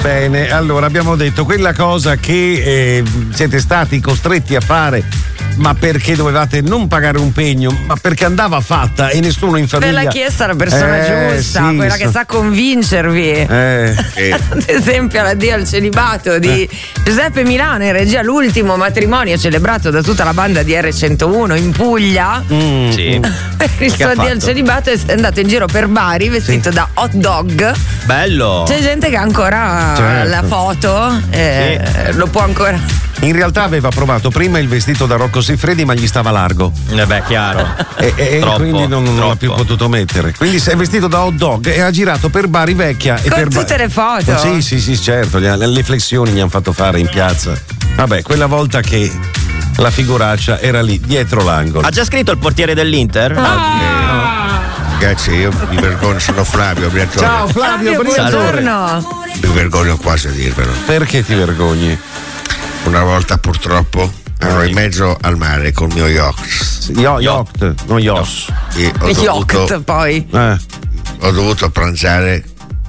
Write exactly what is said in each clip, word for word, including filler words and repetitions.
Bene, allora abbiamo detto quella cosa che eh, siete stati costretti a fare, ma perché dovevate non pagare un pegno, ma perché andava fatta e nessuno in famiglia. Ve l'ha chiesta la persona eh, giusta, sì, quella so... che sa convincervi. Eh, eh. Ad esempio l'addio al celibato di eh. Giuseppe Milano in regia, l'ultimo matrimonio celebrato da tutta la banda di R centouno in Puglia. Mm, sì. Per il suo addio al celibato è andato in giro per Bari vestito sì. da hot dog. Bello. C'è gente che ancora certo. la foto eh, sì. lo può ancora. In realtà aveva provato prima il vestito da Rocco Siffredi, ma gli stava largo. Eh beh, chiaro. E, e troppo, quindi non, non l'ha più potuto mettere. Quindi si è vestito da hot dog e ha girato per Bari Vecchia. Con e per tutte ba- le foto. Sì, sì, sì, certo. Le, le flessioni gli hanno fatto fare in piazza. Vabbè, quella volta che la figuraccia era lì, dietro l'angolo. Ha già scritto il portiere dell'Inter? Ah. Ragazzi, io mi vergogno, sono Flavio Briatore. Ciao Flavio, buongiorno. Mi vergogno quasi a dirvelo. Perché ti vergogni? Una volta purtroppo ero in mezzo al mare col mio yacht. Yo- yacht, non yos. E ho dovuto, yacht poi. Eh. Ho dovuto pranzare.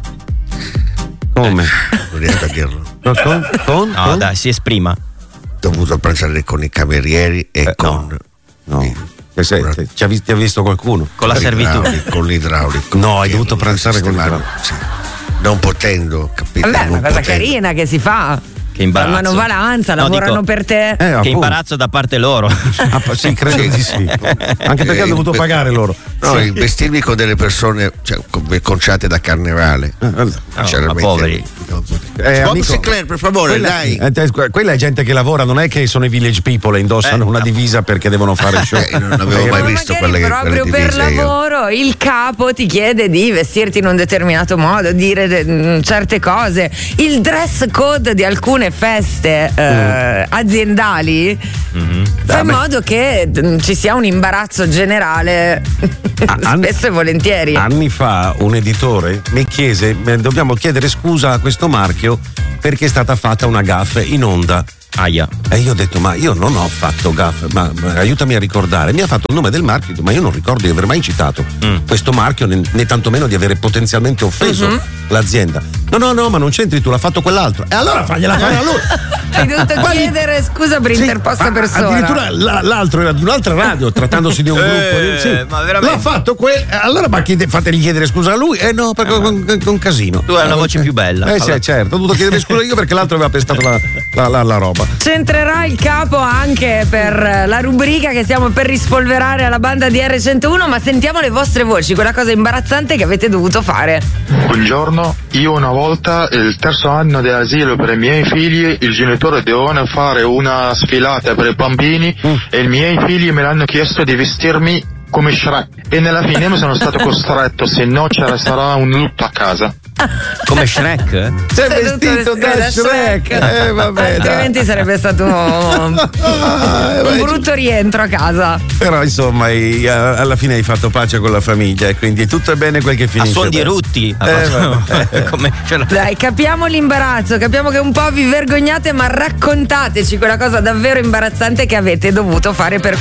Come? Non riesco a dirlo. Con? con? No, con? dai, si esprima. Ho dovuto pranzare con i camerieri e eh, con. No. no. Che sei, una... ti, ha visto, ti ha visto qualcuno? Con la servitù. Con l'idraulico. No, hai dovuto pranzare con l'idraulico. Sì. Non potendo, capito? Vabbè, è una cosa potendo. carina che si fa. Che imbarazzo. La manovalanza, no, lavorano dico, per te. Eh, che imbarazzo da parte loro. Ah, sì, credo di sì. Anche perché eh, hanno dovuto pagare loro. No, sì. vestirmi con delle persone, cioè, conciate da carnevale. Eh, no, no, poveri. Eh, Bob Sinclair, per favore, quella, dai. Eh, quella è gente che lavora, non è che sono i village people e indossano eh, una divisa perché devono fare il show. Eh, non avevo mai visto quelle che proprio quelle per lavoro io. Il capo ti chiede di vestirti in un determinato modo, dire de- certe cose. Il dress code di alcune feste eh, mm. aziendali mm-hmm. fa in modo che mh, ci sia un imbarazzo generale ah, spesso an- e volentieri. Anni fa un editore mi chiese: dobbiamo chiedere scusa a questo marchio perché è stata fatta una gaffe in onda. Aia. E io ho detto: ma io non ho fatto gaffe, ma, ma aiutami a ricordare. Mi ha fatto il nome del marchio, ma io non ricordo di aver mai citato mm. questo marchio, né, né tantomeno di avere potenzialmente offeso mm-hmm. l'azienda. No, no, no, ma non c'entri tu, l'ha fatto quell'altro. E allora fagliela fare a lui. Hai dovuto chiedere scusa per sì, interposta persona. Addirittura la, l'altro era di un'altra radio, trattandosi di un gruppo. Eh, sì. ma veramente. L'ha fatto quel. Allora, ma chiede, fategli chiedere scusa a lui? Eh no, perché eh, con, con, con casino. Tu hai una voce più bella. Eh sì, certo, ho dovuto chiedere scusa io perché l'altro aveva pestato la, la, la, la roba. C'entrerà il capo anche per la rubrica che stiamo per rispolverare alla banda di R centouno, ma sentiamo le vostre voci, quella cosa imbarazzante che avete dovuto fare. Buongiorno, io una volta, il terzo anno di asilo per i miei figli, il genitore doveva fare una sfilata per i bambini mm. e i miei figli me l'hanno chiesto di vestirmi come Shrek e nella fine mi sono stato costretto, se no c'era sarà un lutto a casa. Come Shrek? Sei vestito da, da Shrek, Shrek. Eh, vabbè, altrimenti dai. Sarebbe stato un, un brutto rientro a casa. Però insomma hai, alla fine hai fatto pace con la famiglia e quindi tutto è bene quel che finisce. A suon di rutti eh, come, cioè, dai, capiamo l'imbarazzo, capiamo che un po' vi vergognate, ma raccontateci quella cosa davvero imbarazzante che avete dovuto fare per